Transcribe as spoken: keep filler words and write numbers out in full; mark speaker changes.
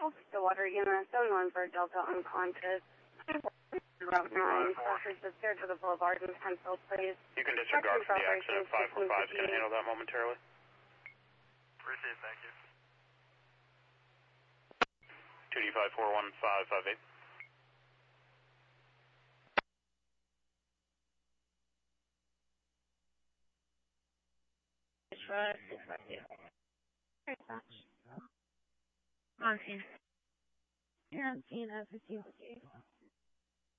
Speaker 1: Stillwater unit, seven one for Delta unconscious. Route nine, crosses the stairs to the boulevard in Penfield, please.
Speaker 2: You can disregard for the accident. five four five is going to handle that momentarily.
Speaker 3: Appreciate it, thank you.
Speaker 2: two D five four one five five eight.
Speaker 1: On scene. You're on scene at fifteen fifty-eight.